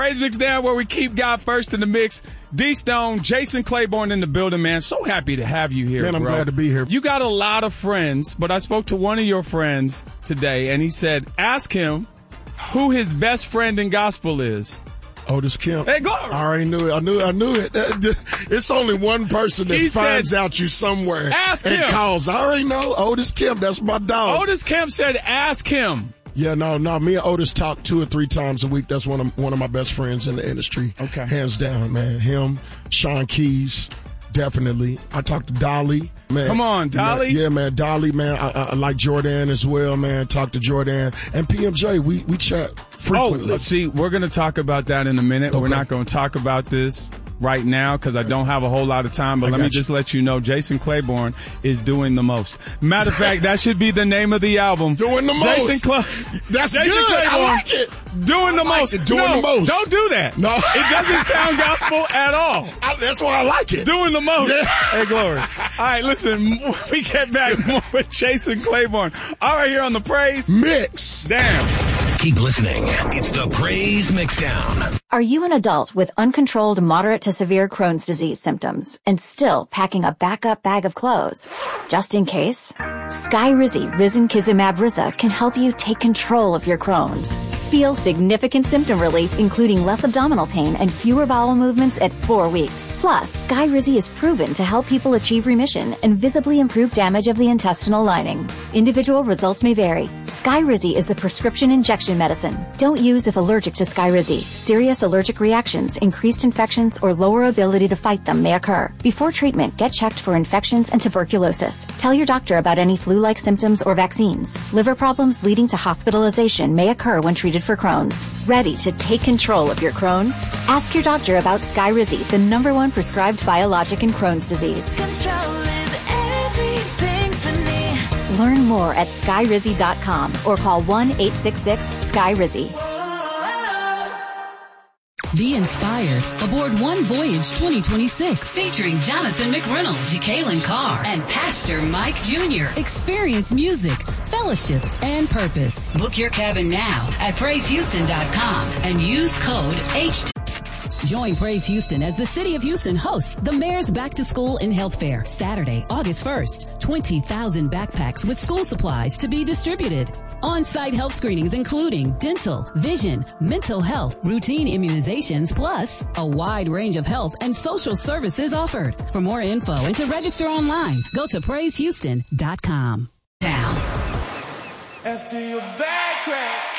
Praise Mix Down, where we keep God first in the mix. D-Stone, Jason Claiborne in the building, man. So happy to have you here, man, I'm bro. glad to be here. You got a lot of friends, but I spoke to one of your friends today, and he said, ask him who his best friend in gospel is. Otis Kemp. Hey, go. I already knew it. I knew it. It's only one person that finds out you somewhere. Ask and him. Calls. I already know. Otis Kemp. That's my dog. Otis Kemp said, ask him. Yeah, no. Me and Otis talk 2 or 3 times a week. That's one of my best friends in the industry. Okay. Hands down, man. Him, Sean Keys, definitely. I talk to Dolly. Man, come on, Dolly. Yeah, man. Dolly, man. I like Jordan as well, man. Talk to Jordan. And PMJ, we chat frequently. Oh, see, we're going to talk about that in a minute. Okay. We're not going to talk about this right now because I don't have a whole lot of time, but let me just let you know Jason Claiborne is doing the most. Matter of fact, that should be the name of the album. Doing the most. That's Jason good. Claiborne, I like it. Doing the most. Doing the most. Don't do that. No. It doesn't sound gospel at all. That's why I like it. Doing the most. Yeah. Hey, glory. All right, listen, we get back more with Jason Claiborne. All right, here on the Praise Mix. Damn. Keep listening. It's the Praise Mixdown. Are you an adult with uncontrolled moderate to severe Crohn's disease symptoms and still packing a backup bag of clothes? Just in case, Skyrizi Risankizumab Riza can help you take control of your Crohn's. Feel significant symptom relief, including less abdominal pain and fewer bowel movements at 4 weeks. Plus, Skyrizi is proven to help people achieve remission and visibly improve damage of the intestinal lining. Individual results may vary. Skyrizi is a prescription injection medicine. Don't use if allergic to Skyrizi. Serious allergic reactions, increased infections, or lower ability to fight them may occur. Before treatment, get checked for infections and tuberculosis. Tell your doctor about any flu-like symptoms or vaccines. Liver problems leading to hospitalization may occur when treated for Crohn's. Ready to take control of your Crohn's? Ask your doctor about Skyrizi, the #1 prescribed biologic in Crohn's disease. Control is everything to me. Learn more at skyrizi.com or call 1-866-SKYRIZI. Be inspired aboard One Voyage 2026. Featuring Jonathan McReynolds, Kaylin Carr, and Pastor Mike Jr. Experience music, fellowship, and purpose. Book your cabin now at PraiseHouston.com and use code HT. Join Praise Houston as the City of Houston hosts the Mayor's Back to School and Health Fair, Saturday, August 1st. 20,000 backpacks with school supplies to be distributed. On-site health screenings including dental, vision, mental health, routine immunizations, plus a wide range of health and social services offered. For more info and to register online, go to PraiseHouston.com. Down. After your back crack.